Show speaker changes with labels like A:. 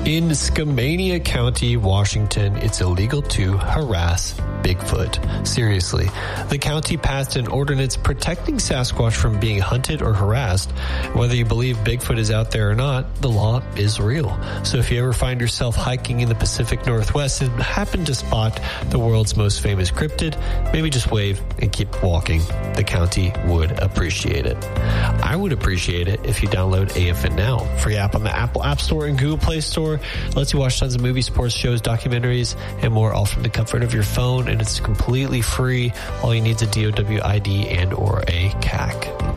A: In Skamania County, Washington, it's illegal to harass Bigfoot. Seriously, the county passed an ordinance protecting Sasquatch from being hunted or harassed. Whether you believe Bigfoot is out there or not, the law is real. So if you ever find yourself hiking in the Pacific Northwest and happen to spot the world's most famous cryptid, maybe just wave and keep walking. The county would appreciate it. I would appreciate it if you download AFN Now. Free app on the Apple App Store and Google Play Store. Lets you watch tons of movies, sports, shows, documentaries, and more, all from the comfort of your phone, and it's completely free. All you need is a DOW ID and or a CAC.